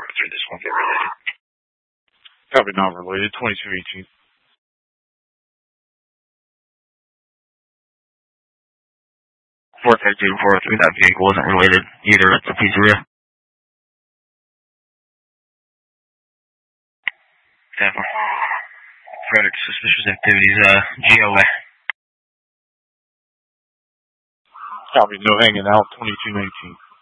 through this one. Related. Copy, not related. 2218. 432-403, that vehicle wasn't related either. It's a pizzeria. 10-4. Frederick, suspicious activities, GOA. Copy, no hanging out, 2219.